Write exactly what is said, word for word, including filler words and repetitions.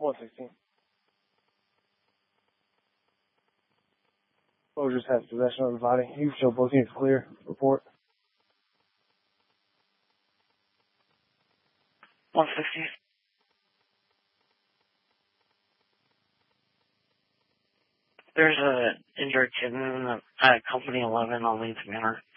one sixteen. Soldiers has possession of the body. You show both units clear. Report. one fifty. There's a injured kitten at Company eleven on Leeds Manor.